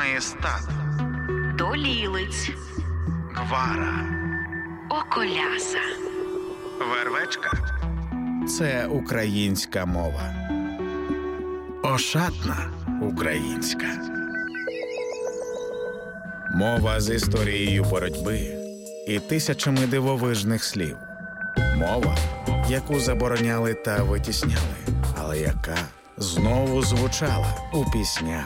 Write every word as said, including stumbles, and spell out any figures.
Маєстат, Долілиць, Гвара, Околяса. Вервечка, Це українська мова. Ошатна українська. Мова з історією боротьби і тисячами дивовижних слів. Мова, яку забороняли та витісняли, але яка знову звучала у піснях,